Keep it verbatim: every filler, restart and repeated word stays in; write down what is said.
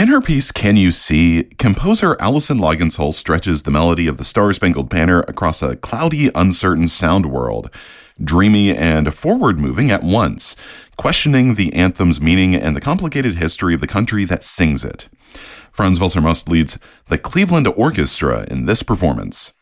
In her piece, Can You See?, composer Alison Loggins-Hull stretches the melody of the Star-Spangled Banner across a cloudy, uncertain sound world, dreamy and forward-moving at once, questioning the anthem's meaning and the complicated history of the country that sings it. Franz Welser-Most leads the Cleveland Orchestra in this performance.